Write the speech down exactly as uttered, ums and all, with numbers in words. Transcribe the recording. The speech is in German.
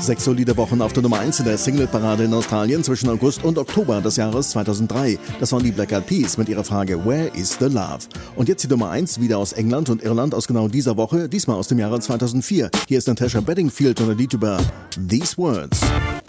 Sechs solide Wochen auf der Nummer eins in der Singleparade in Australien zwischen August und Oktober des Jahres zweitausenddrei. Das waren die Black Eyed Peas mit ihrer Frage Where is the Love? Und jetzt die Nummer eins, wieder aus England und Irland aus genau dieser Woche, diesmal aus dem Jahre zweitausendvier. Hier ist Natasha Bedingfield und ein Lied über These Words.